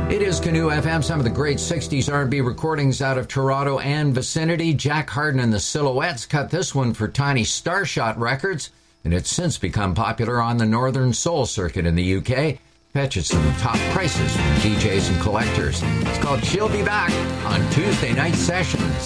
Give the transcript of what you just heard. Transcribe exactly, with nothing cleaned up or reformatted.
It is Canoe F M, some of the great sixties R and B recordings out of Toronto and vicinity. Jack Harden and the Silhouettes cut this one for Tiny Starshot Records, and it's since become popular on the Northern Soul circuit in the U K. Fetches some top prices from D Js and collectors. It's called She'll Be Back on Tuesday Night Sessions.